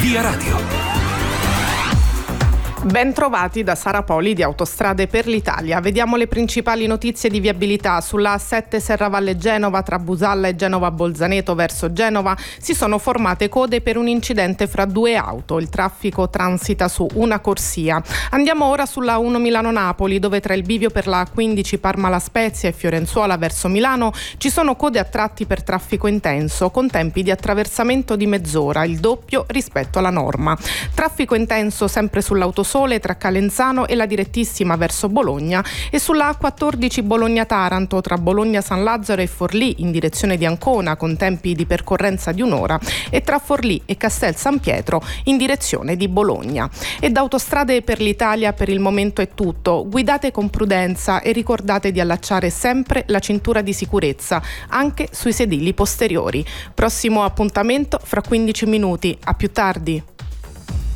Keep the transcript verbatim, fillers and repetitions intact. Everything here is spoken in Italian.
Via Radio. Ben trovati da Sara Poli di Autostrade per l'Italia. Vediamo le principali notizie di viabilità. Sulla A sette Serravalle Genova tra Busalla e Genova Bolzaneto verso Genova si sono formate code per un incidente fra due auto. Il traffico transita su una corsia. Andiamo ora sulla A uno Milano-Napoli, dove tra il bivio per la A quindici Parma-La Spezia e Fiorenzuola verso Milano ci sono code a tratti per traffico intenso, con tempi di attraversamento di mezz'ora, il doppio rispetto alla norma. Traffico intenso sempre sull'autosole tra Calenzano e la direttissima verso Bologna e sulla A quattordici Bologna-Taranto tra Bologna-San Lazzaro e Forlì in direzione di Ancona con tempi di percorrenza di un'ora e tra Forlì e Castel San Pietro in direzione di Bologna. E da Autostrade per l'Italia per il momento è tutto. Guidate con prudenza e ricordate di allacciare sempre la cintura di sicurezza anche sui sedili posteriori. Prossimo appuntamento fra quindici minuti. A più tardi.